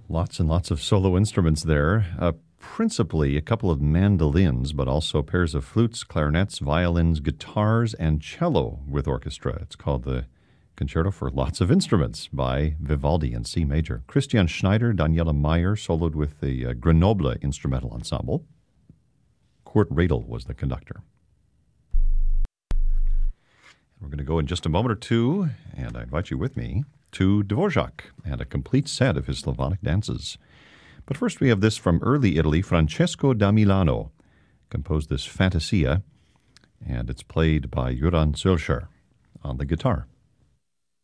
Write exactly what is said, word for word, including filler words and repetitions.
Lots and lots of solo instruments there. Uh, principally a couple of mandolins, but also pairs of flutes, clarinets, violins, guitars, and cello with orchestra. It's called the Concerto for Lots of Instruments by Vivaldi in C major. Christian Schneider, Daniela Meyer soloed with the uh, Grenoble Instrumental Ensemble. Kurt Radel was the conductor. We're going to go in just a moment or two, and I invite you with me to Dvorak and a complete set of his Slavonic dances. But first we have this from early Italy. Francesco da Milano composed this Fantasia, and it's played by Göran Zölscher on the guitar.